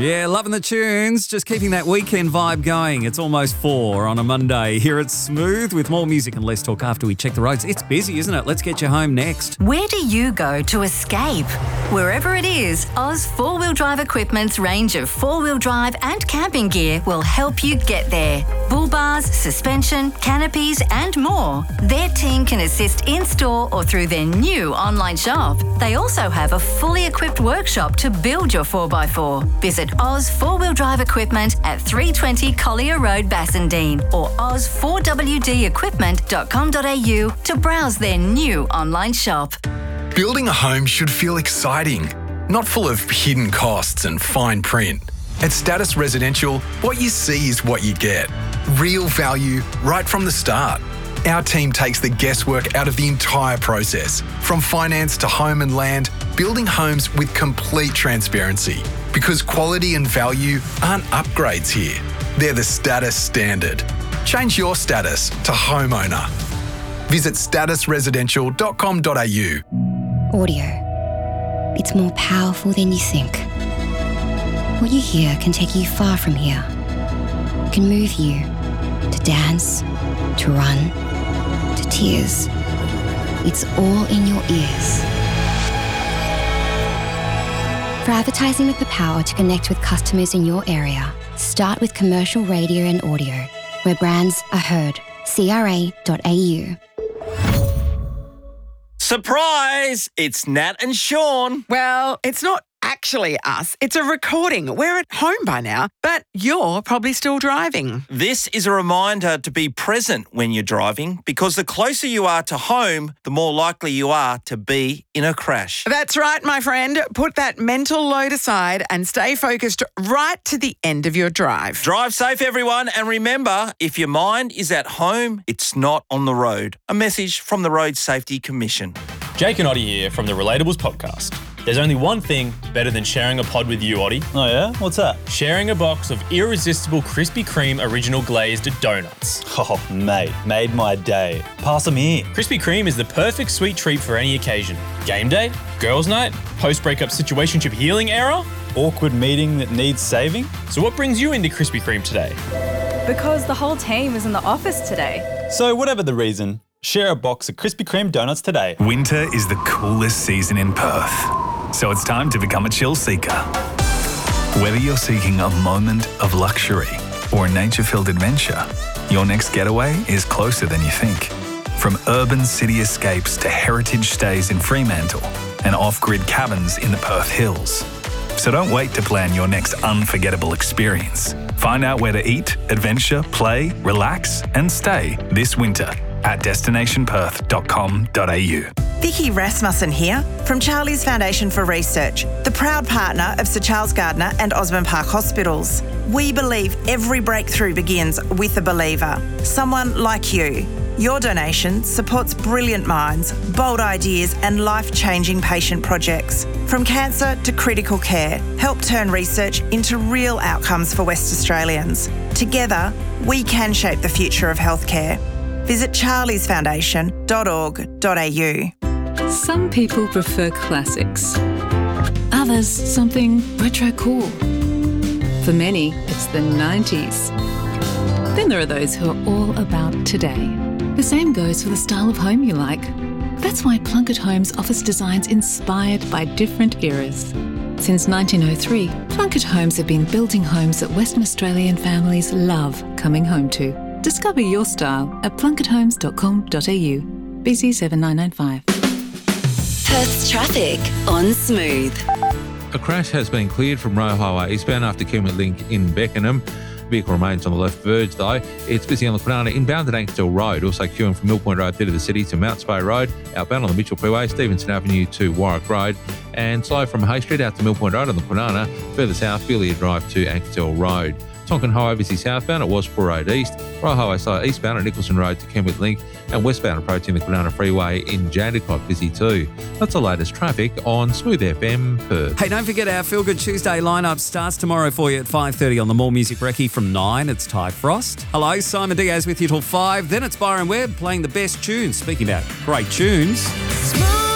Yeah, loving the tunes. Just keeping that weekend vibe going. It's almost 4 on a Monday. Here it's Smooth with more music and less talk after we check the roads. It's busy, isn't it? Let's get you home next. Where do you go to escape? Wherever it is, Oz 4-Wheel Drive Equipment's range of 4-wheel drive and camping gear will help you get there. Bull bars, suspension, canopies and more. Their team can assist in-store or through their new online shop. They also have a fully equipped workshop to build your 4x4. Visit Oz 4-Wheel Drive Equipment at 320 Collier Road, Bassendean or oz4wdequipment.com.au to browse their new online shop. Building a home should feel exciting, not full of hidden costs and fine print. At Status Residential, what you see is what you get. Real value right from the start. Our team takes the guesswork out of the entire process, from finance to home and land, building homes with complete transparency. Because quality and value aren't upgrades here, they're the status standard. Change your status to homeowner. Visit statusresidential.com.au. Audio. It's more powerful than you think. What you hear can take you far from here. It can move you to dance, to run, to tears. It's all in your ears. For advertising with the power to connect with customers in your area, start with commercial radio and audio, where brands are heard. CRA.au. Surprise! It's Nat and Sean. Well, it's not actually us. It's a recording. We're at home by now, but you're probably still driving. This is a reminder to be present when you're driving because the closer you are to home, the more likely you are to be in a crash. That's right, my friend. Put that mental load aside and stay focused right to the end of your drive. Drive safe, everyone, and remember, if your mind is at home, it's not on the road. A message from the Road Safety Commission. Jake and Oddie here from the Relatables podcast. There's only one thing better than sharing a pod with you, Oddie. Oh yeah? What's that? Sharing a box of irresistible Krispy Kreme original glazed donuts. Oh, mate, made my day. Pass them here. Krispy Kreme is the perfect sweet treat for any occasion. Game day, girls' night, post-breakup situationship healing era. Awkward meeting that needs saving. So what brings you into Krispy Kreme today? Because the whole team is in the office today. So whatever the reason, share a box of Krispy Kreme donuts today. Winter is the coolest season in Perth. So it's time to become a chill seeker. Whether you're seeking a moment of luxury or a nature-filled adventure, your next getaway is closer than you think. From urban city escapes to heritage stays in Fremantle and off-grid cabins in the Perth Hills. So don't wait to plan your next unforgettable experience. Find out where to eat, adventure, play, relax and stay this winter at destinationperth.com.au. Vicky Rasmussen here from Charlie's Foundation for Research, the proud partner of Sir Charles Gardner and Osborne Park Hospitals. We believe every breakthrough begins with a believer, someone like you. Your donation supports brilliant minds, bold ideas and life-changing patient projects. From cancer to critical care, help turn research into real outcomes for West Australians. Together, we can shape the future of healthcare. Visit charliesfoundation.org.au. Some people prefer classics. Others, something retro cool. For many, it's the 90s. Then there are those who are all about today. The same goes for the style of home you like. That's why Plunket Homes offers designs inspired by different eras. Since 1903, Plunket Homes have been building homes that Western Australian families love coming home to. Discover your style at plunkethomes.com.au. BC7995. Perth's traffic on Smooth. A crash has been cleared from Roe Highway eastbound after Kilmet Link in Beckenham. Vehicle remains on the left verge though. It's busy on the Kwinana inbound at Ankerstall Road, also queuing from Mill Point Road through to the city to Mount Spey Road, outbound on the Mitchell Freeway, Stevenson Avenue to Warwick Road, and slow from Hay Street out to Mill Point Road on the Kwinana, further south, Billiard Drive to Ankerstall Road. Tonkin Highway busy southbound at Waspo Road East, Royal Highway slow eastbound at Nicholson Road to Kenwood Link, and westbound approaching the Kwinana Freeway in Jandakot busy too. That's the latest traffic on Smooth FM Perth. Hey, don't forget our Feel Good Tuesday lineup starts tomorrow for you at 5:30 on the More Music Recce. From 9, it's Ty Frost. Hello, Simon Diaz with you till 5. Then it's Byron Webb playing the best tunes. Speaking about great tunes.